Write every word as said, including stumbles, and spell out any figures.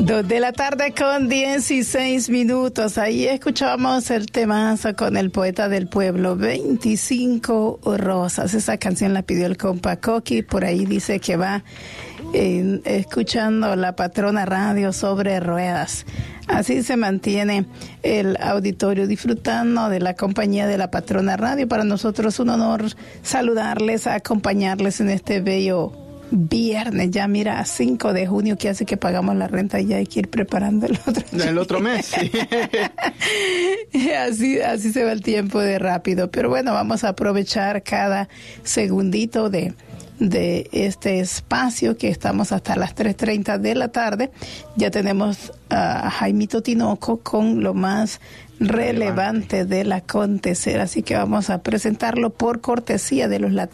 Dos de la tarde con dieciséis minutos. Ahí escuchábamos el temazo con el poeta del pueblo, veinticinco rosas. Esa canción la pidió el compa Coqui. Por ahí dice que va eh, escuchando la patrona radio sobre ruedas. Así se mantiene el auditorio disfrutando de la compañía de la patrona radio. Para nosotros es un honor saludarles, acompañarles en este bello viernes. Ya mira, cinco de junio, que hace que pagamos la renta y ya hay que ir preparando el otro el otro mes, sí. así, así se va el tiempo de rápido, pero bueno, vamos a aprovechar cada segundito de de este espacio, que estamos hasta las tres treinta de la tarde. Ya tenemos a Jaimito Tinoco con lo más relevante del acontecer, así que vamos a presentarlo por cortesía de los latinos.